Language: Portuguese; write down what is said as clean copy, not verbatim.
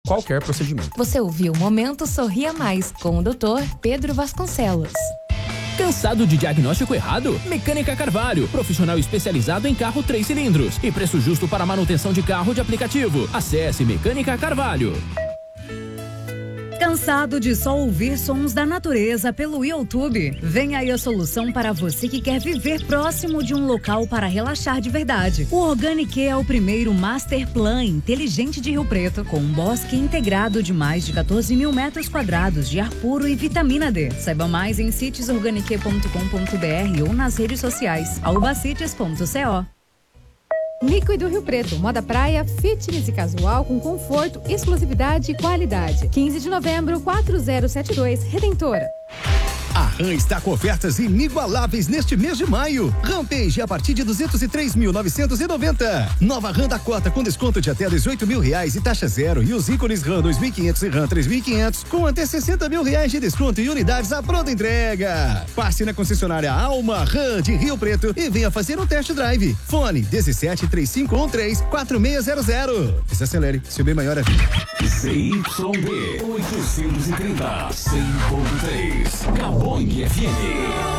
qualquer procedimento. Você ouviu Momento Sorria Mais, com o Dr. Pedro Vasconcelos. Cansado de diagnóstico errado? Mecânica Carvalho, profissional especializado em carro 3 cilindros e preço justo para manutenção de carro de aplicativo. Acesse Mecânica Carvalho. Cansado de só ouvir sons da natureza pelo YouTube? Vem aí a solução para você que quer viver próximo de um local para relaxar de verdade. O Organic é o primeiro master plan inteligente de Rio Preto, com um bosque integrado de mais de 14 mil metros quadrados de ar puro e vitamina D. Saiba mais em sitiosorganic.com.br ou nas redes sociais, albacites.co. Líquido Rio Preto, moda praia, fitness e casual com conforto, exclusividade e qualidade. 15 de novembro, 4072, Redentora. A RAM está com ofertas inigualáveis neste mês de maio. Rampage a partir de 203.990. Nova RAM Dakota com desconto de até R$18.000 e taxa zero. E os ícones RAM 2.500 e RAM 3.500 com até R$60.000 de desconto e unidades à pronta entrega. Passe na concessionária Alma RAM de Rio Preto e venha fazer um test drive. Fone 173513-4600. Desacelere, seu bem maior é vida. ZYB 830, 100.3. Cabong FM.